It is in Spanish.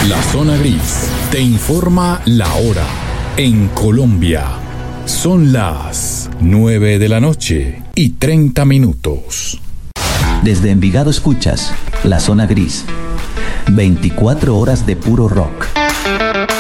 La Zona Gris te informa la hora. En Colombia son las 9:30 p.m. Desde Envigado escuchas La Zona Gris. 24 horas de puro rock.